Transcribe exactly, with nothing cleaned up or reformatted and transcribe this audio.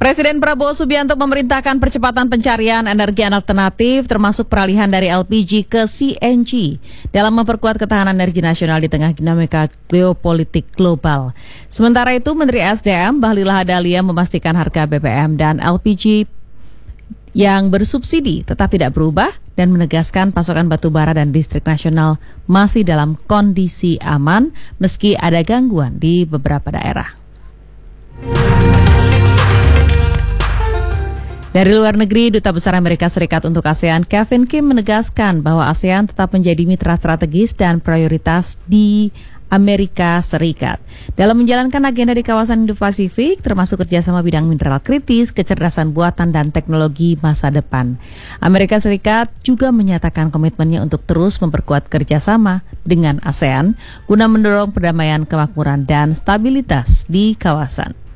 Presiden Prabowo Subianto memerintahkan percepatan pencarian energi alternatif termasuk peralihan dari L P G ke C N G dalam memperkuat ketahanan energi nasional di tengah dinamika geopolitik global. Sementara itu, Menteri S D M Bahlil Lahadalia memastikan harga B B M dan L P G yang bersubsidi tetap tidak berubah dan menegaskan pasokan batu bara dan listrik nasional masih dalam kondisi aman meski ada gangguan di beberapa daerah. Dari luar negeri, Duta Besar Amerika Serikat untuk ASEAN Kevin Kim menegaskan bahwa ASEAN tetap menjadi mitra strategis dan prioritas di Amerika Serikat dalam menjalankan agenda di kawasan Indo-Pasifik, termasuk kerjasama bidang mineral kritis, kecerdasan buatan, dan teknologi masa depan. Amerika Serikat juga menyatakan komitmennya untuk terus memperkuat kerjasama dengan ASEAN guna mendorong perdamaian, kemakmuran, dan stabilitas di kawasan.